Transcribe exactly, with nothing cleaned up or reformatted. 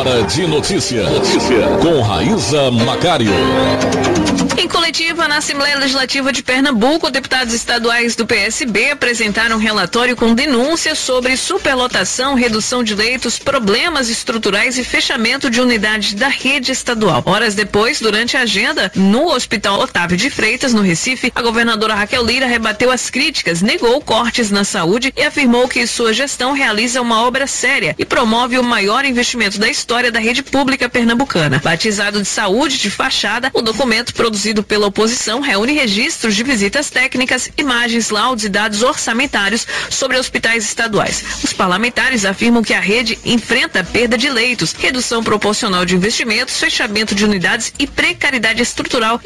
Hora de notícia. Notícia com Raíza Macário. Em coletiva na Assembleia Legislativa de Pernambuco, deputados estaduais do P S B apresentaram um relatório com denúncias sobre superlotação, redução de leitos, problemas estruturais e fechamento de unidades da rede estadual. Horas depois, durante a agenda, no Hospital Otávio de Freitas, no Recife, a governadora Raquel Lira rebateu as críticas, negou cortes na saúde e afirmou que sua gestão realiza uma obra séria e promove o maior investimento da história da rede pública pernambucana. Batizado de Saúde de Fachada, o documento produzido pela oposição reúne registros de visitas técnicas, imagens, laudos e dados orçamentários sobre hospitais estaduais. Os parlamentares afirmam que a rede enfrenta perda de leitos, redução proporcional de investimentos, fechamento de unidades e precariedade estrutural